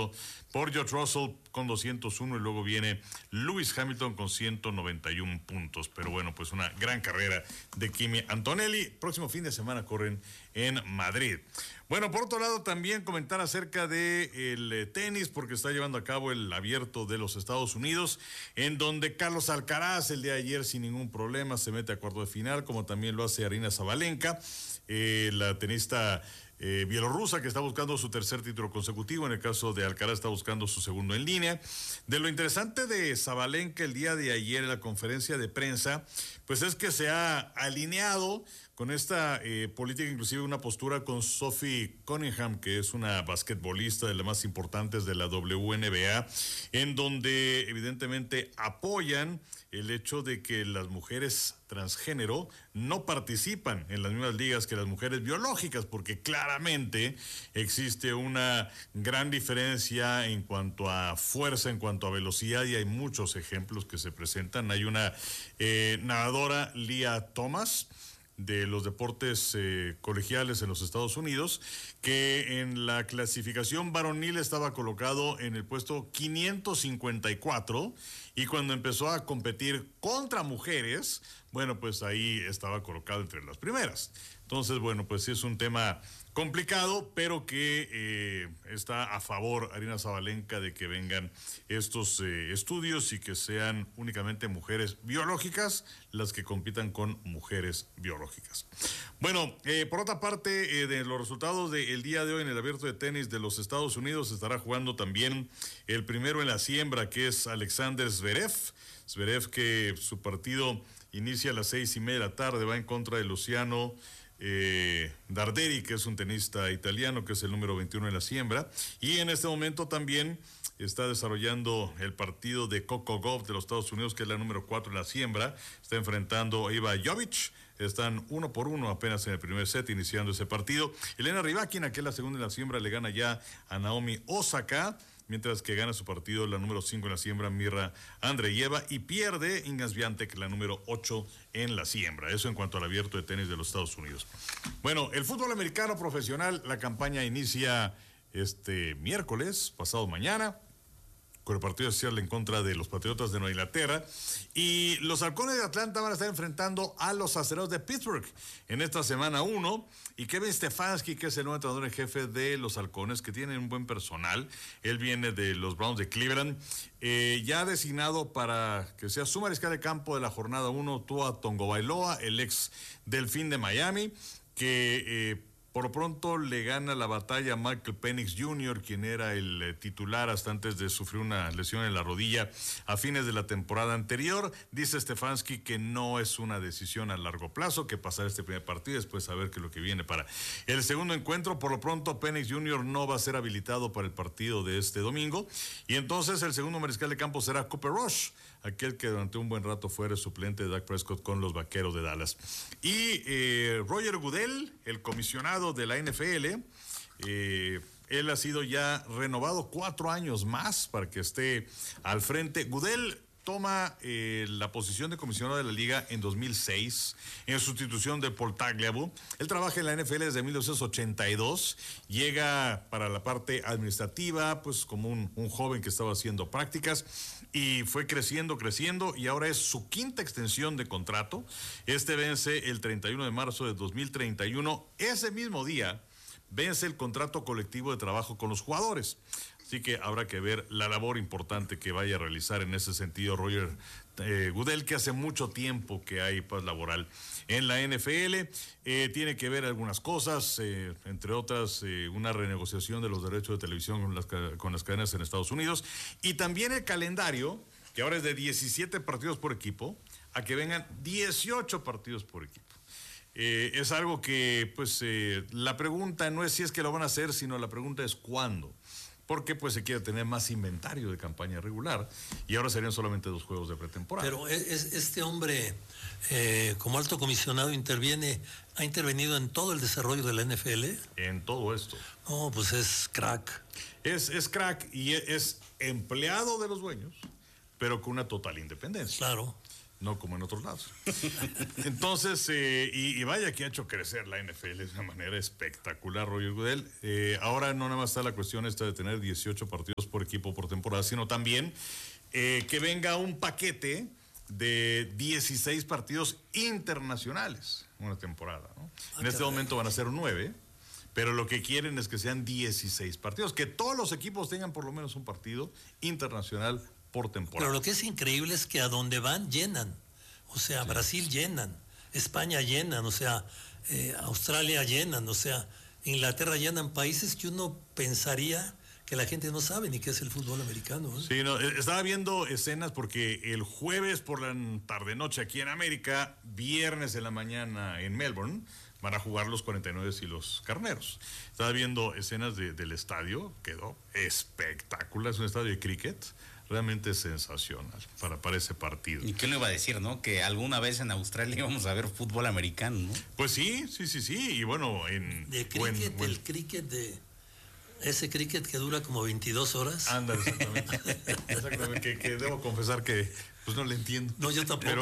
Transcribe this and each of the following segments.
segundo por George Russell con 201 y luego viene Lewis Hamilton con 191 puntos. Pero bueno, pues una gran carrera de Kimi Antonelli. Próximo fin de semana corren en Madrid. Bueno, por otro lado también comentar acerca de el tenis, porque está llevando a cabo el Abierto de los Estados Unidos, en donde Carlos Alcaraz el día de ayer sin ningún problema se mete a cuarto de final, como también lo hace Aryna Sabalenka, la tenista bielorrusa, que está buscando su tercer título consecutivo. En el caso de Alcaraz está buscando su segundo en línea. De lo interesante de Sabalenka el día de ayer en la conferencia de prensa, pues es que se ha alineado con esta política, inclusive una postura con Sophie Cunningham, que es una basquetbolista de las más importantes de la WNBA, en donde evidentemente apoyan el hecho de que las mujeres transgénero no participan en las mismas ligas que las mujeres biológicas, porque claramente existe una gran diferencia en cuanto a fuerza, en cuanto a velocidad, y hay muchos ejemplos que se presentan. Hay una nadadora, Lia Thomas, de los deportes colegiales en los Estados Unidos, que en la clasificación varonil estaba colocado en el puesto 554, y cuando empezó a competir contra mujeres, bueno, pues ahí estaba colocado entre las primeras. Entonces, bueno, pues sí es un tema complicado, pero que está a favor Aryna Sabalenka de que vengan estos estudios y que sean únicamente mujeres biológicas las que compitan con mujeres biológicas. Bueno, por otra parte, de los resultados del día de hoy en el Abierto de Tenis de los Estados Unidos, estará jugando también el primero en la siembra, que es Alexander Zverev. Zverev, que su partido inicia a las 6:30 de la tarde, va en contra de Luciano Darderi, que es un tenista italiano, que es el número 21 en la siembra, y en este momento también está desarrollando el partido de Coco Gauff de los Estados Unidos, que es la número 4 en la siembra. Está enfrentando a Iva Jovic. Están 1-1 apenas en el primer set, iniciando ese partido. Elena Rybakina, que es la segunda en la siembra, le gana ya a Naomi Osaka, mientras que gana su partido la número 5 en la siembra, Mirra Andreeva, y pierde Iga Swiatek, la número 8 en la siembra. Eso en cuanto al Abierto de Tenis de los Estados Unidos. Bueno, el fútbol americano profesional, la campaña inicia este miércoles, pasado mañana, con el partido de Seattle en contra de los Patriotas de Nueva Inglaterra, y los Halcones de Atlanta van a estar enfrentando a los Acereros de Pittsburgh en esta semana 1, y Kevin Stefanski, que es el nuevo entrenador en jefe de los Halcones, que tienen un buen personal, él viene de los Browns de Cleveland, ya ha designado para que sea su mariscal de campo de la jornada 1, Tua Tagovailoa, el ex Delfín de Miami, que por lo pronto le gana la batalla a Michael Penix Jr., quien era el titular hasta antes de sufrir una lesión en la rodilla a fines de la temporada anterior. Dice Stefanski que no es una decisión a largo plazo, que pasar este primer partido y después saber qué es lo que viene para el segundo encuentro. Por lo pronto, Penix Jr. no va a ser habilitado para el partido de este domingo, y entonces el segundo mariscal de campo será Cooper Rush, aquel que durante un buen rato fue el suplente de Dak Prescott con los Vaqueros de Dallas. Y Roger Goodell, el comisionado de la NFL, él ha sido ya renovado 4 años más para que esté al frente. Goodell toma la posición de comisionado de la liga en 2006 en sustitución de Paul Tagliabue. Él trabaja en la NFL desde 1982, llega para la parte administrativa pues como un joven que estaba haciendo prácticas, y fue creciendo, y ahora es su 5ª extensión de contrato. Este vence el 31 de marzo de 2031. Ese mismo día vence el contrato colectivo de trabajo con los jugadores. Así que habrá que ver la labor importante que vaya a realizar en ese sentido Roger Goodell, que hace mucho tiempo que hay paz laboral en la NFL. Tiene que ver algunas cosas, entre otras una renegociación de los derechos de televisión con las cadenas en Estados Unidos, y también el calendario, que ahora es de 17 partidos por equipo, a que vengan 18 partidos por equipo. Es algo que, pues, la pregunta no es si es que lo van a hacer, sino la pregunta es cuándo. Porque pues se quiere tener más inventario de campaña regular, y ahora serían solamente 2 juegos de pretemporada. Pero este hombre, como alto comisionado, ha intervenido en todo el desarrollo de la NFL. En todo esto. No, pues es crack. Es crack, y es empleado de los dueños, pero con una total independencia. Claro. no como en otros lados. Entonces, y vaya que ha hecho crecer la NFL de una manera espectacular, Roger Goodell. Ahora no nada más está la cuestión esta de tener 18 partidos por equipo por temporada, sino también que venga un paquete de 16 partidos internacionales una temporada, ¿no? En este momento van a ser 9, pero lo que quieren es que sean 16 partidos, que todos los equipos tengan por lo menos un partido internacional por temporada. Pero lo que es increíble es que a donde van llenan, o sea, sí. Brasil llenan, España llenan, o sea, Australia llenan, o sea, Inglaterra llenan, países que uno pensaría que la gente no sabe ni qué es el fútbol americano, ¿eh? Sí, no, estaba viendo escenas porque el jueves por la tarde-noche aquí en América, viernes en la mañana en Melbourne, van a jugar los 49 y los Carneros. Estaba viendo escenas del estadio, quedó espectacular, es un estadio de cricket, realmente sensacional para ese partido. ¿Y qué le iba a decir, no? Que alguna vez en Australia íbamos a ver fútbol americano, ¿no? Pues sí, y bueno, de cricket, el cricket de... Ese cricket que dura como 22 horas. Ándale, exactamente, que debo confesar que pues no le entiendo. No, yo tampoco.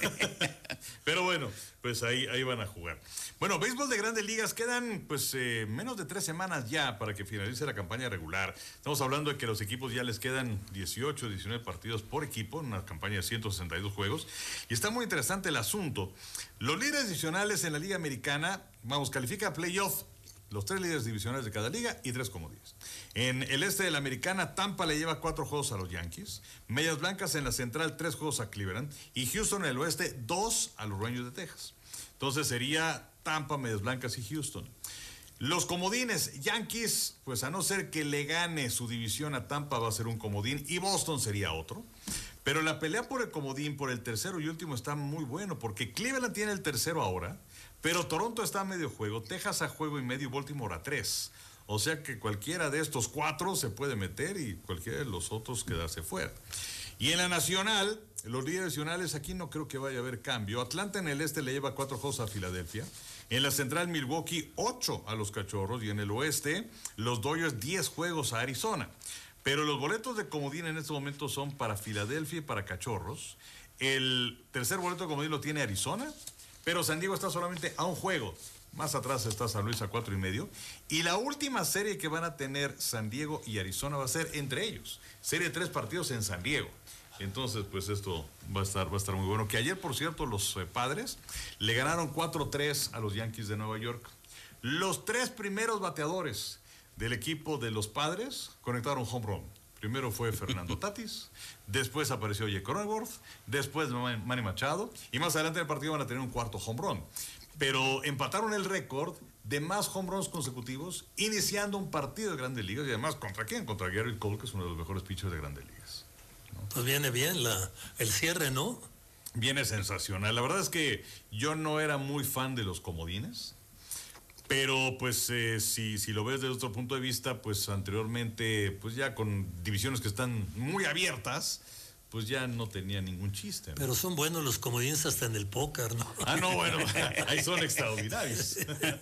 Pero bueno, pues ahí van a jugar. Bueno, béisbol de Grandes Ligas, quedan pues menos de 3 semanas ya para que finalice la campaña regular. Estamos hablando de que los equipos ya les quedan 18, 19 partidos por equipo en una campaña de 162 juegos. Y está muy interesante el asunto. Los líderes divisionales en la Liga Americana, califica a playoff. Los 3 líderes divisionales de cada liga y 3 comodines. En el este de la Americana, Tampa le lleva 4 juegos a los Yankees. Medias Blancas en la Central, 3 juegos a Cleveland. Y Houston en el oeste, 2 a los Rangers de Texas. Entonces sería Tampa, Medias Blancas y Houston. Los comodines, Yankees, pues a no ser que le gane su división a Tampa, va a ser un comodín. Y Boston sería otro. Pero la pelea por el comodín, por el tercero y último, está muy bueno. Porque Cleveland tiene el tercero ahora. Pero Toronto está a medio juego, Texas a juego y medio y Baltimore a 3. O sea que cualquiera de estos 4 se puede meter y cualquiera de los otros quedarse fuera. Y en la nacional, los líderes nacionales, aquí no creo que vaya a haber cambio. Atlanta en el este le lleva 4 juegos a Filadelfia. En la central, Milwaukee 8 a los Cachorros. Y en el oeste, los Dodgers 10 juegos a Arizona. Pero los boletos de comodín en este momento son para Filadelfia y para Cachorros. El tercer boleto de comodín lo tiene Arizona. Pero San Diego está solamente a un juego. Más atrás está San Luis a 4.5. Y la última serie que van a tener San Diego y Arizona va a ser entre ellos. Serie de 3 partidos en San Diego. Entonces, pues esto va a estar muy bueno. Que ayer, por cierto, los Padres le ganaron 4-3 a los Yankees de Nueva York. Los 3 primeros bateadores del equipo de los Padres conectaron home run. Primero fue Fernando Tatis, después apareció Jake Cronenworth, después Manny Machado, y más adelante en el partido van a tener un cuarto home run. Pero empataron el récord de más home runs consecutivos, iniciando un partido de Grandes Ligas, y además, ¿contra quién? Contra Garrett Cole, que es uno de los mejores pitchers de Grandes Ligas, ¿no? Pues viene bien el cierre, ¿no? Viene sensacional. La verdad es que yo no era muy fan de los comodines. Pero pues si lo ves desde otro punto de vista, pues anteriormente, pues ya con divisiones que están muy abiertas, pues ya no tenía ningún chiste, ¿no? Pero son buenos los comodines hasta en el póker, ¿no? Ah, no, bueno, ahí son extraordinarios.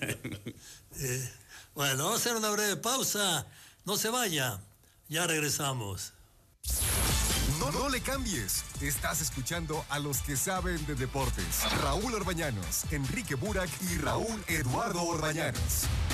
Bueno, vamos a hacer una breve pausa. No se vaya, ya regresamos. No le cambies. Estás escuchando a los que saben de deportes. Raúl Orbañanos, Enrique Burak y Raúl Eduardo Orbañanos.